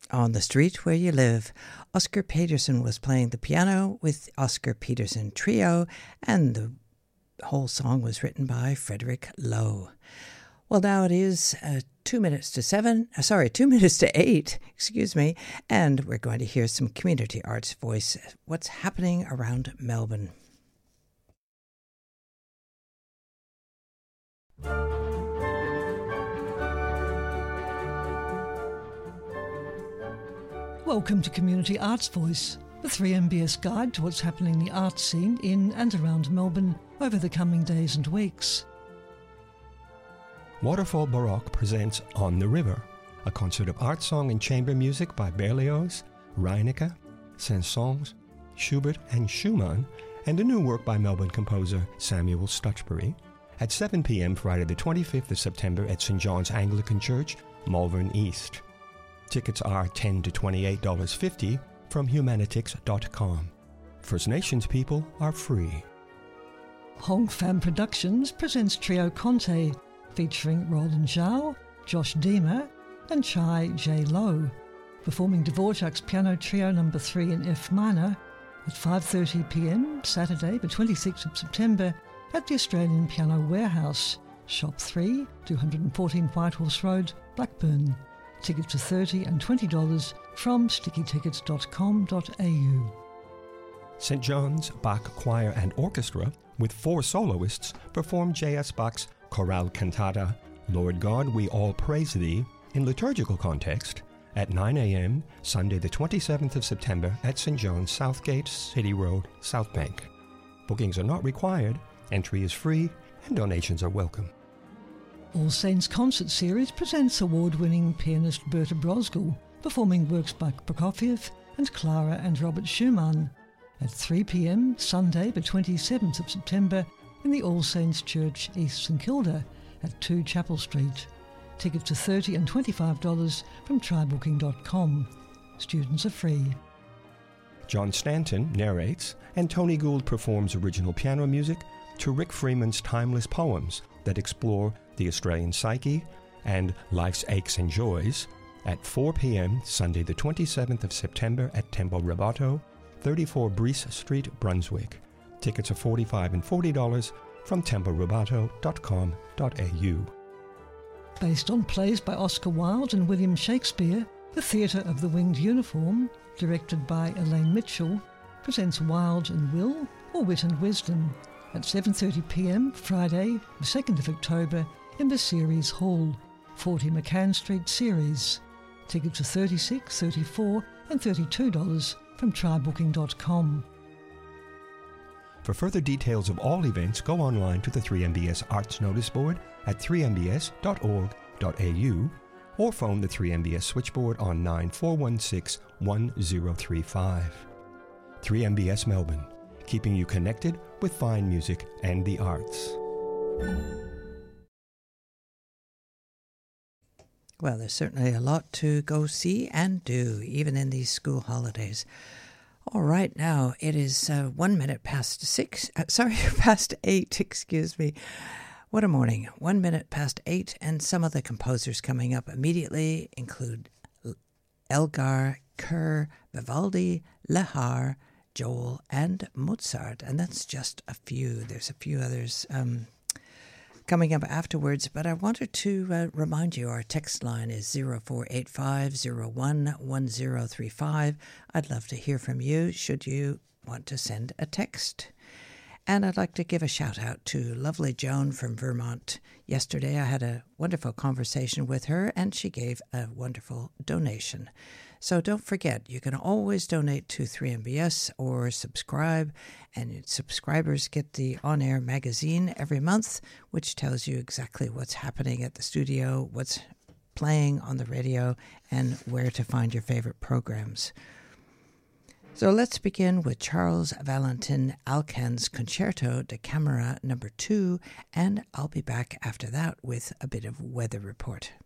On the Street Where You Live. Oscar Peterson was playing the piano with Oscar Peterson Trio, and the whole song was written by Frederick Lowe. Well, now it is 2 minutes to 8, and we're going to hear some community arts voice, what's happening around Melbourne. Welcome to Community Arts Voice, the 3MBS guide to what's happening in the arts scene in and around Melbourne over the coming days and weeks. Waterfall Baroque presents On the River, a concert of art song and chamber music by Berlioz, Reinecke, Saint-Saëns, Schubert and Schumann, and a new work by Melbourne composer Samuel Stutchbury, at 7 p.m. Friday the 25th of September at St. John's Anglican Church, Malvern East. Tickets are $10 to $28.50 from humanitix.com. First Nations people are free. Hong Fam Productions presents Trio Conte, featuring Roland Zhao, Josh Deemer, and Chai J. Lowe, performing Dvorak's Piano Trio No. 3 in F minor at 5:30 p.m. Saturday, the 26th of September, at the Australian Piano Warehouse, Shop 3, 214 Whitehorse Road, Blackburn. Tickets are $30 and $20 from stickytickets.com.au. St. John's Bach Choir and Orchestra, with 4 soloists, perform J.S. Bach's chorale cantata, Lord God, We All Praise Thee, in liturgical context, at 9 a.m. Sunday the 27th of September at St. John's Southgate, City Road, South Bank. Bookings are not required, entry is free, and donations are welcome. All Saints Concert Series presents award-winning pianist Berta Brosgel, performing works by Prokofiev and Clara and Robert Schumann, at 3 p.m. Sunday the 27th of September in the All Saints Church, East St Kilda, at 2 Chapel Street. Tickets are $30 and $25 from trybooking.com. Students are free. John Stanton narrates, and Tony Gould performs original piano music to Rick Freeman's timeless poems that explore the Australian psyche and life's aches and joys, at 4 p.m. Sunday the 27th of September at Tempo Roboto, 34 Breese Street, Brunswick. Tickets are $45 and $40 from temporoboto.com.au. Based on plays by Oscar Wilde and William Shakespeare, the Theatre of the Winged Uniform, directed by Elaine Mitchell, presents Wilde and Will, or Wit and Wisdom, at 7:30 p.m. Friday, the 2nd of October, in the Ceres Hall, 40 McCann Street, Ceres. Tickets are $36, $34 and $32 from trybooking.com. For further details of all events, go online to the 3MBS Arts Notice Board at 3mbs.org.au or phone the 3MBS switchboard on 9416-1035. 3MBS Melbourne, keeping you connected with fine music and the arts. Well, there's certainly a lot to go see and do, even in these school holidays. All right, now it is 1 minute past 8, excuse me. What a morning. 1 minute past 8, and some of the composers coming up immediately include Elgar, Kerr, Vivaldi, Lehar, Joel, and Mozart. And that's just a few. There's a few others coming up afterwards, but I wanted to remind you our text line is 0485011035. I'd love to hear from you should you want to send a text. And I'd like to give a shout out to lovely Joan from Vermont. Yesterday I had a wonderful conversation with her and she gave a wonderful donation. So don't forget, you can always donate to 3MBS or subscribe, and subscribers get the on-air magazine every month, which tells you exactly what's happening at the studio, what's playing on the radio, and where to find your favorite programs. So let's begin with Charles Valentin Alcan's Concerto de Camera No. 2, and I'll be back after that with a bit of weather report.